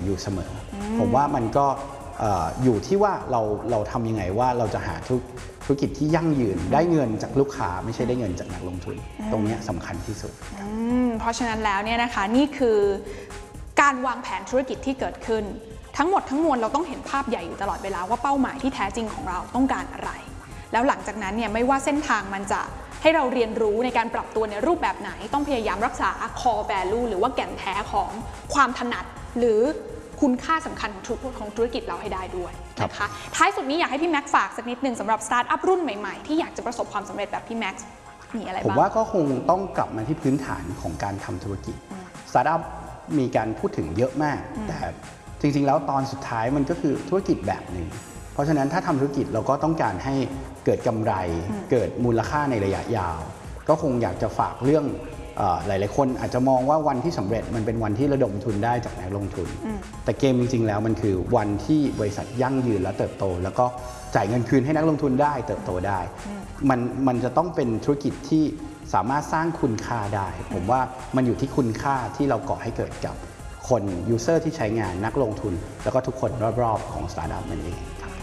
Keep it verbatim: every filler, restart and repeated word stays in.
อยู่เสมอผมว่ามันก็อยู่ที่ว่าเราเราทำยังไงว่าเราจะหาธุธุรกิจที่ยั่งยืนได้เงินจากลูกค้าไม่ใช่ได้เงินจากนักลงทุนตรงนี้สำคัญที่สุดเพราะฉะนั้นแล้วเนี่ยนะคะนี่คือการวางแผนธุรกิจที่เกิดขึ้นทั้งหมดทั้งมวลเราต้องเห็นภาพใหญ่อยู่ตลอดเวลาว่าเป้าหมายที่แท้จริงของเราต้องการอะไรแล้วหลังจากนั้นเนี่ยไม่ว่าเส้นทางมันจะให้เราเรียนรู้ในการปรับตัวในรูปแบบไหนต้องพยายามรักษา core value หรือว่าแก่นแท้ของความถนัดหรือคุณค่าสำคัญของของธุรกิจเราให้ได้ด้วยนะคะท้ายสุดนี้อยากให้พี่แม็กซ์ฝากสักนิดหนึ่งสำหรับสตาร์ทอัพรุ่นใหม่ๆที่อยากจะประสบความสำเร็จแบบพี่แม็กซ์มีอะไรบ้างผมว่าก็คงต้องกลับมาที่พื้นฐานของการทำธุรกิจสตาร์ทอัพมีการพูดถึงเยอะมากแต่จริงๆแล้วตอนสุดท้ายมันก็คือธุรกิจแบบหนึ่งเพราะฉะนั้นถ้าทำธุรกิจเราก็ต้องการให้เกิดกำไรเกิดมูลค่าในระยะยาวก็คงอยากจะฝากเรื่องหลายๆคนอาจจะมองว่าวันที่สำเร็จมันเป็นวันที่ระดมทุนได้จากนักลงทุนแต่เกมจริงๆแล้วมันคือวันที่บริษัทยั่งยืนและเติบโตแล้วก็จ่ายเงินคืนให้นักลงทุนได้เติบโตได้มันมันจะต้องเป็นธุรกิจที่สามารถสร้างคุณค่าได้ผมว่ามันอยู่ที่คุณค่าที่เราก่อให้เกิดกับคนยูเซอร์ที่ใช้งานนักลงทุนแล้วก็ทุกคนรอบๆของสตาร์ทอัพนั่นเอง